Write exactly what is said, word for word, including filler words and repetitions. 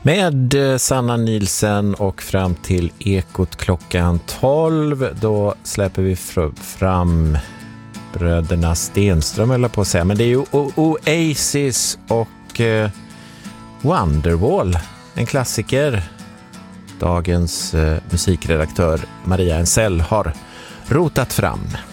Med Sanna Nielsen och fram till Ekot klockan tolv. Då släpper vi fram bröderna Stenström eller på att säga. Men det är ju Oasis och eh, Wonderwall, en klassiker. Dagens eh, musikredaktör Maria Ensell har rotat fram.